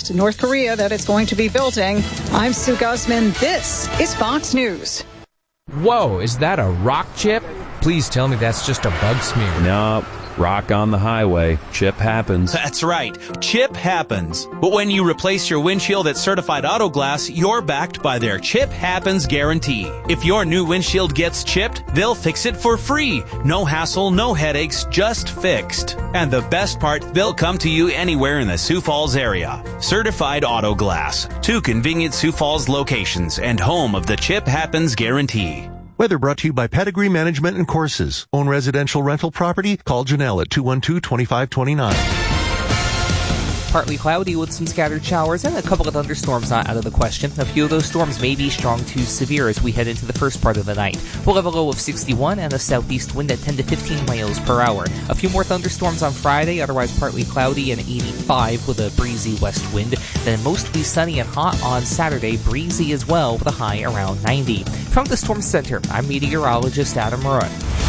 against North Korea that it's going to be building. I'm Sue Guzman. This is Fox News. Whoa, is that a rock chip? Please tell me that's just a bug smear. No, rock on the highway. Chip happens. That's right. Chip happens. But when you replace your windshield at Certified Auto Glass, you're backed by their Chip Happens guarantee. If your new windshield gets chipped, they'll fix it for free. No hassle, no headaches, just fixed. And the best part, they'll come to you anywhere in the Sioux Falls area. Certified Auto Glass. 2 convenient Sioux Falls locations and home of the Chip Happens guarantee. Weather brought to you by Pedigree Management and Courses. Own residential rental property? Call Janelle at 212-2529. Partly cloudy with some scattered showers and a couple of thunderstorms not out of the question. A few of those storms may be strong to severe as we head into the first part of the night. We'll have a low of 61 and a southeast wind at 10 to 15 miles per hour. A few more thunderstorms on Friday, otherwise partly cloudy and 85 with a breezy west wind. Then mostly sunny and hot on Saturday, breezy as well with a high around 90. From the Storm Center, I'm meteorologist Adam Rudd.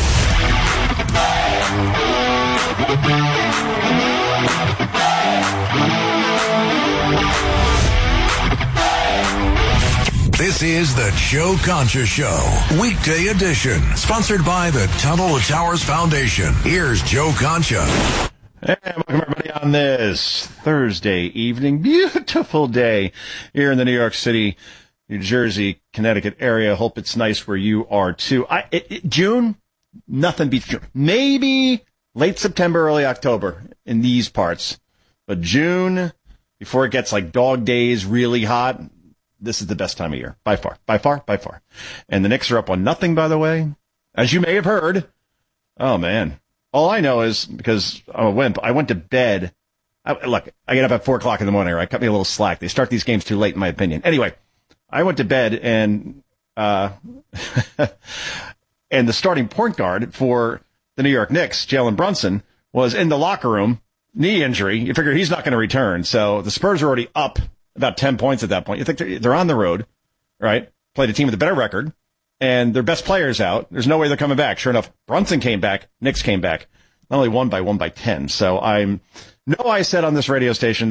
This is the Joe Concha Show, weekday edition, sponsored by the Tunnel to Towers Foundation. Here's Joe Concha. Hey, welcome everybody on this Thursday evening. Beautiful day here in the New York City, New Jersey, Connecticut area. Hope it's nice where you are too. June, nothing beats June. Maybe late September, early October in these parts. But June, before it gets like dog days, really hot, this is the best time of year. By far. And the Knicks are up on nothing, by the way, as you may have heard. Oh, man. All I know is, because I'm a wimp, I went to bed. Look, I get up at 4 o'clock in the morning, right? Cut me a little slack. They start these games too late, in my opinion. Anyway, I went to bed, and and the starting point guard for the New York Knicks, Jalen Brunson, was in the locker room, knee injury. You figure he's not going to return. So the Spurs are already up about 10 points at that point. You think they're on the road, right? Played a team with a better record, and their best player's out. There's no way they're coming back. Sure enough, Brunson came back. Knicks came back. Not only won by 10. So I said on this radio station,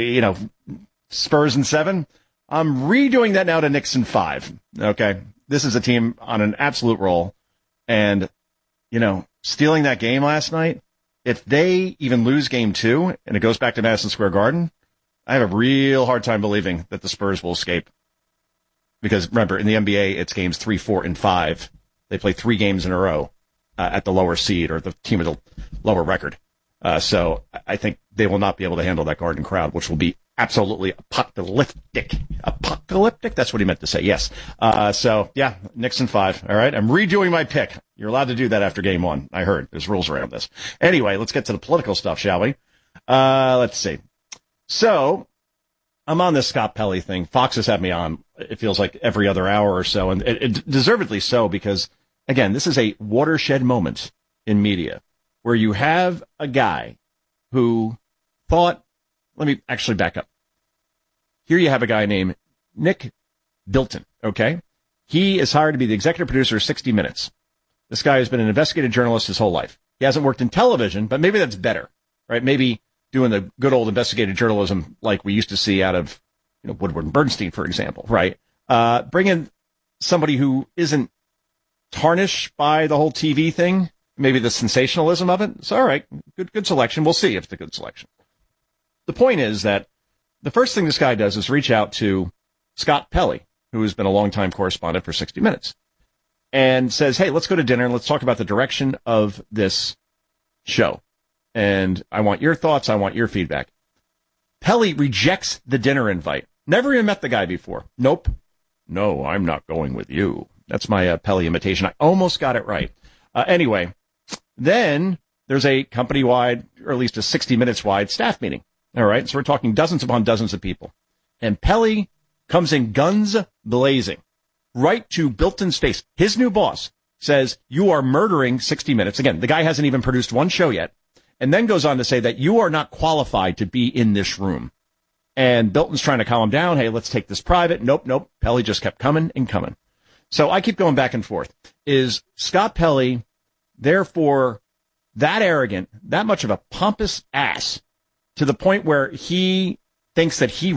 Spurs in 7. I'm redoing that now to Knicks in 5. Okay. This is a team on an absolute roll. And, stealing that game last night, if they even lose game 2 and it goes back to Madison Square Garden, I have a real hard time believing that the Spurs will escape. Because remember, in the NBA, it's games 3, 4, and 5. They play 3 games in a row at the lower seed or the team with the lower record. So I think they will not be able to handle that Garden crowd, which will be absolutely apocalyptic. Apocalyptic? That's what he meant to say, yes. Knicks in 5. All right, I'm redoing my pick. You're allowed to do that after game 1. I heard there's rules around this. Anyway, let's get to the political stuff, shall we? Let's see. So, I'm on this Scott Pelley thing. Fox has had me on, it feels like every other hour or so, and it deservedly so, because, again, this is a watershed moment in media, where you have a guy who thought, let me actually back up. Here you have a guy named Nick Bilton, okay? He is hired to be the executive producer of 60 Minutes. This guy has been an investigative journalist his whole life. He hasn't worked in television, but maybe that's better, right? Maybe doing the good old investigative journalism like we used to see out of Woodward and Bernstein, for example, right? Bring in somebody who isn't tarnished by the whole TV thing, maybe the sensationalism of it. It's all right. Good selection. We'll see if it's a good selection. The point is that the first thing this guy does is reach out to Scott Pelley, who has been a longtime correspondent for 60 Minutes, and says, hey, let's go to dinner and let's talk about the direction of this show. And I want your thoughts. I want your feedback. Pelley rejects the dinner invite. Never even met the guy before. Nope. No, I'm not going with you. That's my Pelley imitation. I almost got it right. Anyway, then there's a company-wide, or at least a 60 Minutes-wide staff meeting. All right, so we're talking dozens upon dozens of people. And Pelley comes in guns blazing, right to Bilton's face. His new boss says, you are murdering 60 Minutes. Again, the guy hasn't even produced one show yet. And then goes on to say that you are not qualified to be in this room. And Bilton's trying to calm him down. Hey, let's take this private. Nope. Pelley just kept coming and coming. So I keep going back and forth. Is Scott Pelley, therefore, that arrogant, that much of a pompous ass, to the point where he thinks that he